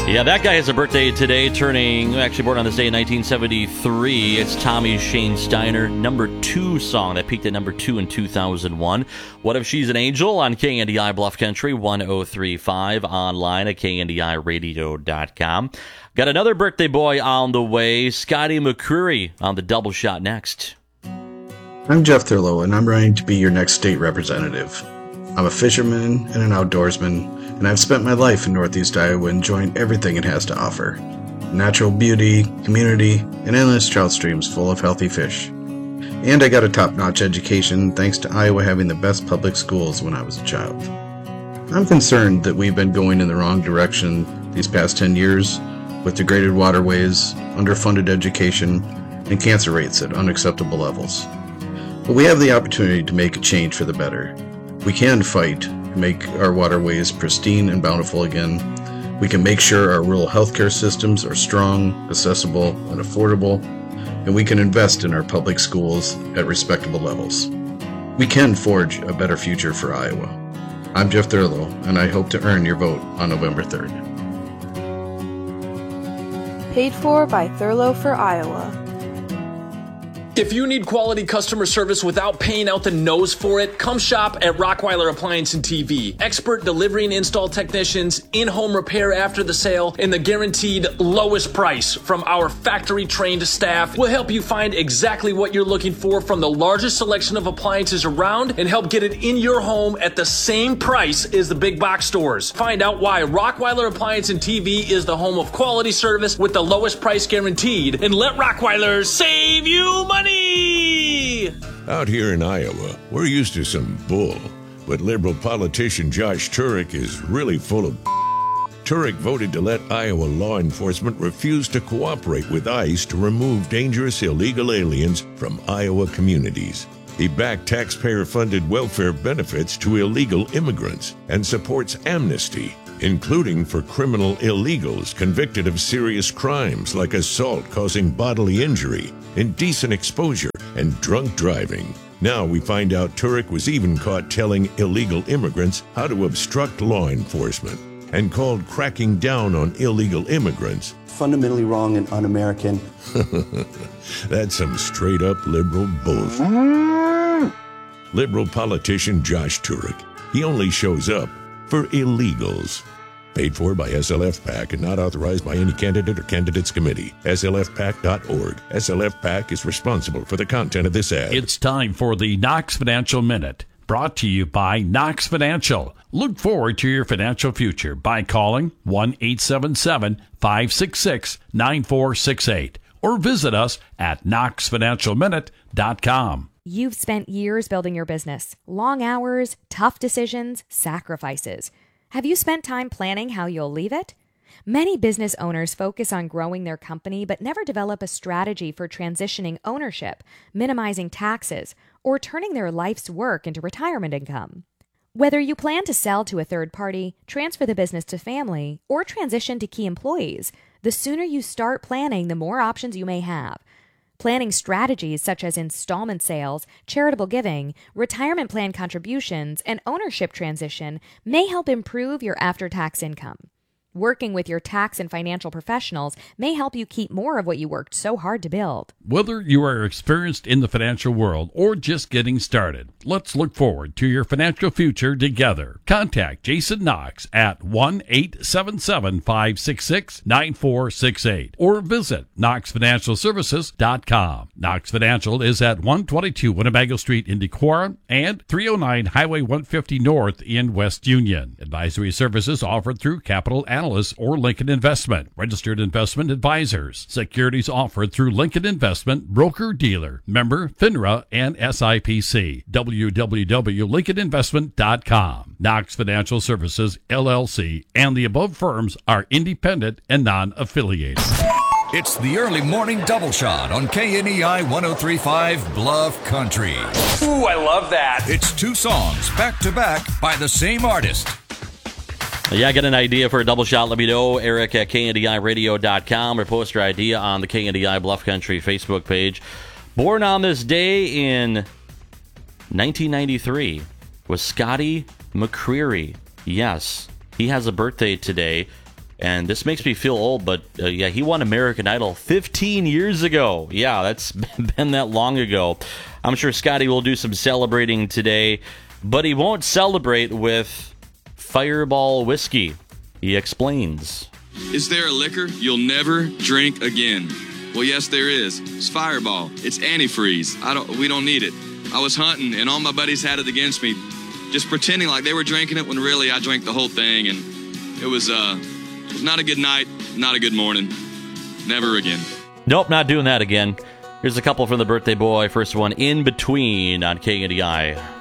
Yeah, that guy has a birthday today, actually born on this day in 1973. It's Tommy Shane Steiner, number 2 song that peaked at number 2 in 2001. What If She's an Angel on KNDI Bluff Country 1035, online at KNDIRadio.com. Got another birthday boy on the way, Scotty McCreery on the double shot next. I'm Jeff Thurlow, and I'm running to be your next state representative. I'm a fisherman and an outdoorsman, and I've spent my life in Northeast Iowa enjoying everything it has to offer. Natural beauty, community, and endless trout streams full of healthy fish. And I got a top-notch education thanks to Iowa having the best public schools when I was a child. I'm concerned that we've been going in the wrong direction these past 10 years with degraded waterways, underfunded education, and cancer rates at unacceptable levels. But we have the opportunity to make a change for the better. We can fight to make our waterways pristine and bountiful again. We can make sure our rural healthcare systems are strong, accessible, and affordable, and we can invest in our public schools at respectable levels. We can forge a better future for Iowa. I'm Jeff Thurlow, and I hope to earn your vote on November 3rd. Paid for by Thurlow for Iowa. If you need quality customer service without paying out the nose for it, come shop at Rockweiler Appliance and TV. Expert delivery and install technicians, in-home repair after the sale, and the guaranteed lowest price from our factory-trained staff will help you find exactly what you're looking for from the largest selection of appliances around and help get it in your home at the same price as the big box stores. Find out why Rockweiler Appliance and TV is the home of quality service with the lowest price guaranteed, and let Rockweiler save you money! Out here in Iowa, we're used to some bull, but liberal politician Josh Turek is really full of Turek voted to let Iowa law enforcement refuse to cooperate with ICE to remove dangerous illegal aliens from Iowa communities. He backed taxpayer-funded welfare benefits to illegal immigrants and supports amnesty, including for criminal illegals convicted of serious crimes like assault causing bodily injury, indecent exposure, and drunk driving. Now we find out Turek was even caught telling illegal immigrants how to obstruct law enforcement and called cracking down on illegal immigrants fundamentally wrong and un-American. That's some straight-up liberal bullshit. Liberal politician Josh Turek. He only shows up for illegals. Paid for by SLF PAC and not authorized by any candidate or candidates committee. SLFPAC.org. SLF PAC is responsible for the content of this ad. It's time for the Knox Financial Minute, brought to you by Knox Financial. Look forward to your financial future by calling 1-877-566-9468 or visit us at knoxfinancialminute.com. You've spent years building your business. Long hours, tough decisions, sacrifices. Have you spent time planning how you'll leave it? Many business owners focus on growing their company but never develop a strategy for transitioning ownership, minimizing taxes, or turning their life's work into retirement income. Whether you plan to sell to a third party, transfer the business to family, or transition to key employees, the sooner you start planning, the more options you may have. Planning strategies such as installment sales, charitable giving, retirement plan contributions, and ownership transition may help improve your after-tax income. Working with your tax and financial professionals may help you keep more of what you worked so hard to build. Whether you are experienced in the financial world or just getting started, let's look forward to your financial future together. Contact Jason Knox at 1-877-566-9468 or visit knoxfinancialservices.com. Knox Financial is at 122 Winnebago Street in Dequara and 309 Highway 150 North in West Union. Advisory services offered through Capital Analysts or Lincoln Investment, registered investment advisors. Securities offered through Lincoln Investment, broker-dealer, member FINRA and SIPC. www.lincolninvestment.com. Knox Financial Services, LLC, and the above firms are independent and non-affiliated. It's the early morning double shot on KNEI 103.5 Bluff Country. Ooh, I love that. It's 2 songs back to back by the same artist. Yeah, get an idea for a double shot, let me know. Eric at KNDIRadio.com or post your idea on the KNDI Bluff Country Facebook page. Born on this day in 1993 was Scotty McCreery. Yes, he has a birthday today. And this makes me feel old, but yeah, he won American Idol 15 years ago. Yeah, that's been that long ago. I'm sure Scotty will do some celebrating today, but he won't celebrate with Fireball whiskey. He explains. Is there a liquor you'll never drink again? Well, yes, there is. It's Fireball. It's antifreeze. We don't need it. I was hunting, and all my buddies had it against me, just pretending like they were drinking it when really I drank the whole thing, and it was not a good night, not a good morning. Never again. Nope, not doing that again. Here's a couple from the birthday boy. First one, In Between on KNDI.